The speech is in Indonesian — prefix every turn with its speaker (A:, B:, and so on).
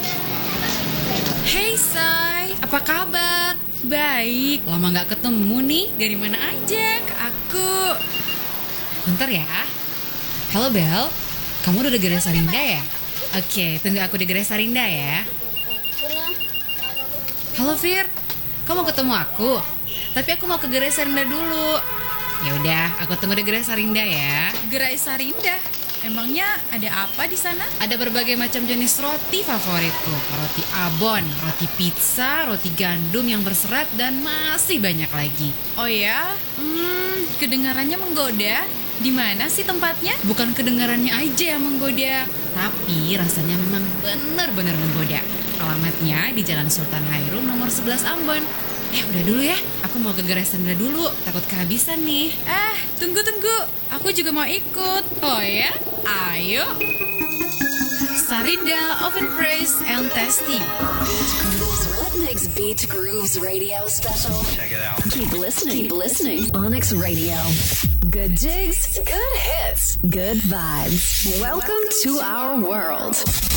A: Hey Say, apa kabar? Baik, lama gak ketemu nih. Dari mana aja ke aku? Bentar ya. Halo Bel, kamu udah di Gerai Sarinda ya? Oke, tunggu aku di Gerai Sarinda ya. Halo Fir, kamu mau ketemu aku? Tapi aku mau ke Gerai Sarinda dulu. Ya udah, aku tunggu di Gerai Sarinda ya.
B: Gerai Sarinda? Emangnya ada apa di sana?
A: Ada berbagai macam jenis roti favoritku. Roti abon, roti pizza, roti gandum yang berserat, dan masih banyak lagi.
B: Oh ya? Kedengarannya menggoda. Di mana sih tempatnya?
A: Bukan kedengarannya aja yang menggoda, tapi rasanya memang benar-benar menggoda. Alamatnya di Jalan Sultan Hairun nomor 11 Ambon. Udah dulu ya, aku mau ke Gerai Sarinda dulu, takut kehabisan nih.
B: Tunggu. Aku juga mau ikut.
A: Oh ya? Ayo. Sarinda Oven Fresh and Tasty.
C: What makes Beach Grooves Radio special?
D: Check it out.
C: Keep listening. Onyx Radio. Good jigs, good hits, good vibes. Welcome to our world.